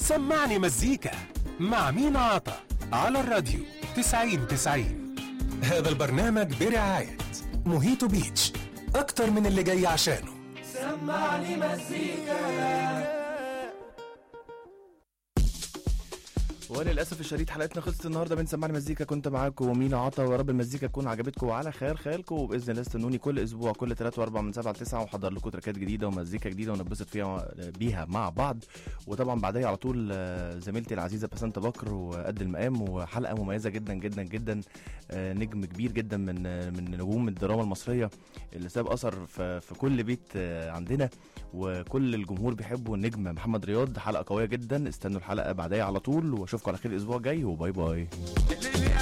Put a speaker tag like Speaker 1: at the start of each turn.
Speaker 1: سمعني مزيكا مع مينا عطا على الراديو 90-90. هذا البرنامج برعاية موهيتو بيتش، أكتر من اللي جاي عشانه.
Speaker 2: سمعني مزيكا.
Speaker 3: وللاسف الشديد حلقتنا خلصت النهارده من سمعني مزيكا. كنت معاكم مينا عطا، ويا رب المزيكا تكون عجبتكم وعلى خير خيالكم، وباذن الله استنوني كل اسبوع كل 3 و4 من 7 ل 9 وحضر لكم تراكات جديده ومزيكا جديده ونبسط بيها مع بعض. وطبعا بعدها على طول زميلتي العزيزه بسنت بكر وقد المقام، وحلقه مميزه جدا جدا جدا. نجم كبير جدا من نجوم الدراما المصريه اللي ساب اثر في كل بيت عندنا، وكل الجمهور بيحبه، النجم محمد رياض. حلقه قويه جدا، استنوا الحلقه بعدها على طول، واشوفكم على خير الاسبوع الجاي، وباي باي.